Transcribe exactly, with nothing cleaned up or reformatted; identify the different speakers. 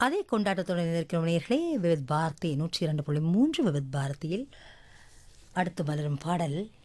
Speaker 1: அதே கொண்டாட்டத்துடன் இருக்கிற நேயர்களே, விவித் பாரதி நூற்றி இரண்டு புள்ளி மூன்று விவித் பாரதியில் அடுத்து மலரும் பாடல்